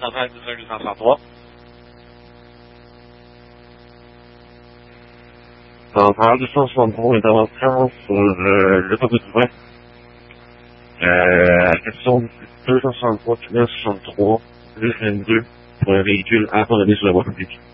833. Par 263, intervention sur le code du vrai. Question 263, 963, 22, pour un véhicule abandonné sur la voie publique.